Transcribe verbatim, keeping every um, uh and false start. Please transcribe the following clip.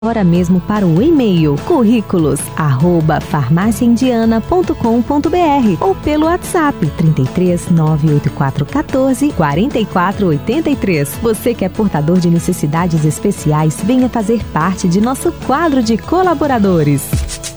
agora mesmo para o e-mail currículos arroba farmácia indiana ponto com ponto br ou pelo WhatsApp trinta e três, nove oito quatro um quatro, quatro quatro oito três. Você que é portador de necessidades especiais, venha fazer parte de nosso quadro de colaboradores.